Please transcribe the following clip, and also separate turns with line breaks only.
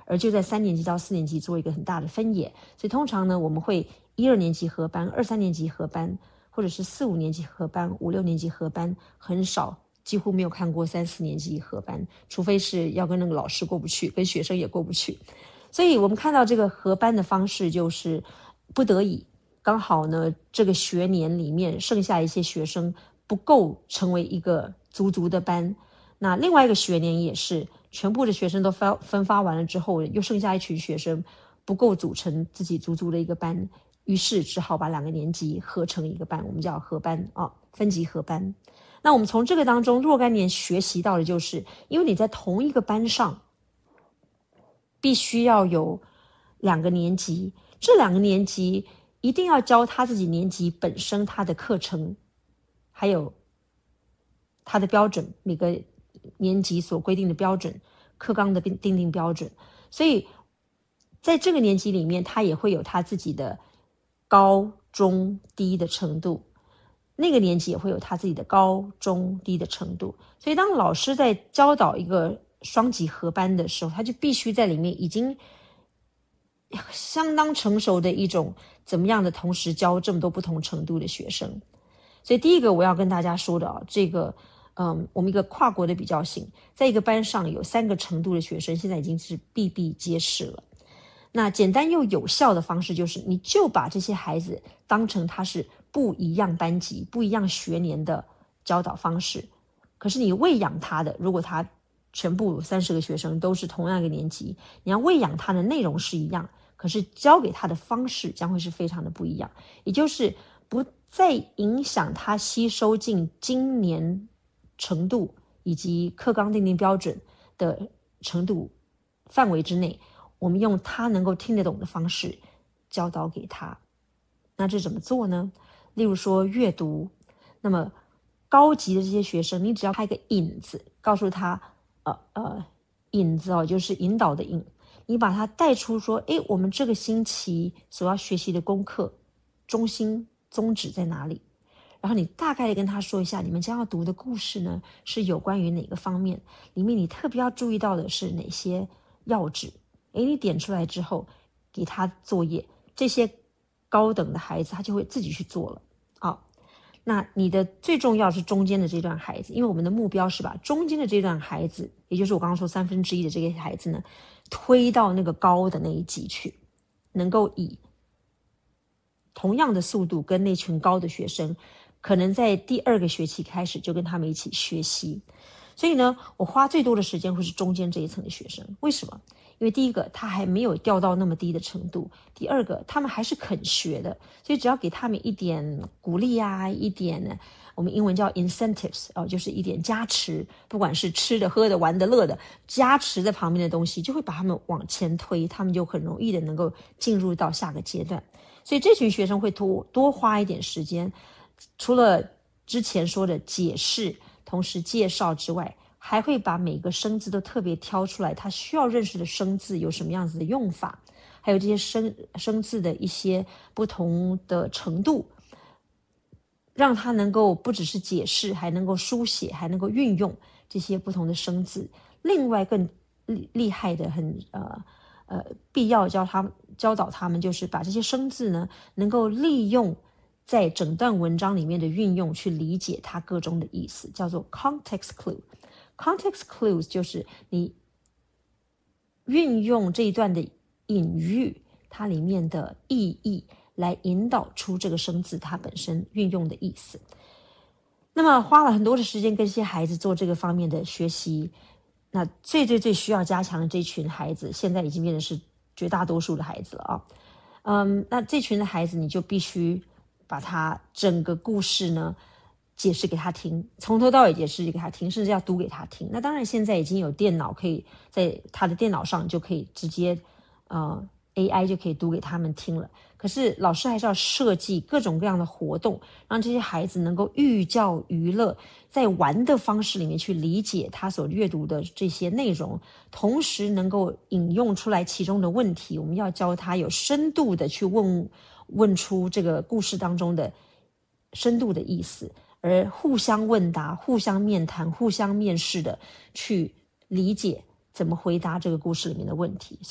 而就在3年级到4年级做一个很大的分野。所以通常呢，我们会1、2年级合班，2、3年级合班，或者是4、5年级合班，5、6年级合班，很少，几乎没有看过3、4年级合班，除非是要跟那个老师过不去，跟学生也过不去。所以我们看到这个合班的方式就是不得已，刚好呢这个学年里面剩下一些学生不够成为一个足足的班，那另外一个学年也是全部的学生都分发完了之后，又剩下一群学生不够组成自己足足的一个班，于是只好把2个年级合成一个班，我们叫合班分级合班。那我们从这个当中若干年学习到的就是，因为你在同一个班上必须要有2个年级，这2个年级一定要教他自己年级本身他的课程，还有他的标准，每个年级所规定的标准，课纲的订定标准。所以在这个年级里面，他也会有他自己的高中低的程度，那个年级也会有他自己的高中低的程度。所以当老师在教导一个双级合班的时候，他就必须在里面已经相当成熟的一种怎么样的同时教这么多不同程度的学生。所以第一个我要跟大家说的这个我们一个跨国的比较性，在一个班上有3个程度的学生，现在已经是比比皆是了。那简单又有效的方式就是，你就把这些孩子当成他是不一样班级、不一样学年的教导方式。可是你喂养他的，如果他全部30个学生都是同样一个年级，你要喂养他的内容是一样，可是教给他的方式将会是非常的不一样，也就是不再影响他吸收进今年程度以及课纲订定标准的程度范围之内，我们用他能够听得懂的方式教导给他。那这怎么做呢？例如说阅读，那么高级的这些学生，你只要开个引子，告诉他引子就是引导的引，你把他带出说，我们这个星期所要学习的功课中心宗旨在哪里，然后你大概的跟他说一下，你们将要读的故事呢是有关于哪个方面，里面你特别要注意到的是哪些要旨，你点出来之后给他作业，这些高等的孩子他就会自己去做了。那你的最重要是中间的这段孩子，因为我们的目标是把中间的这段孩子，也就是我刚刚说1/3的这个孩子呢，推到那个高的那一级去，能够以同样的速度跟那群高的学生，可能在第2个学期开始就跟他们一起学习。所以呢，我花最多的时间会是中间这一层的学生。为什么？因为第一个他还没有掉到那么低的程度，第二个他们还是肯学的，所以只要给他们一点鼓励啊，一点我们英文叫 incentives 就是一点加持，不管是吃的喝的玩的乐的，加持在旁边的东西就会把他们往前推，他们就很容易的能够进入到下个阶段。所以这群学生会多花一点时间，除了之前说的解释同时介绍之外，还会把每个生字都特别挑出来，他需要认识的生字有什么样子的用法，还有这些生字的一些不同的程度，让他能够不只是解释，还能够书写，还能够运用这些不同的生字。另外更厉害的必要教导他们，就是把这些生字呢能够利用在整段文章里面的运用去理解它各中的意思，叫做 context clue。context clues 就是你运用这一段的隐喻，它里面的意义来引导出这个生字它本身运用的意思。那么花了很多的时间跟这些孩子做这个方面的学习，那最需要加强的这群孩子，现在已经变成是绝大多数的孩子了那这群的孩子你就必须把他整个故事呢解释给他听，从头到尾解释给他听，甚至要读给他听。那当然现在已经有电脑可以在他的电脑上就可以直接AI 就可以读给他们听了，可是老师还是要设计各种各样的活动，让这些孩子能够寓教于乐，在玩的方式里面去理解他所阅读的这些内容，同时能够引用出来其中的问题。我们要教他有深度的去问出这个故事当中的深度的意思，而互相问答、互相面谈、互相面试的去理解怎么回答这个故事里面的问题。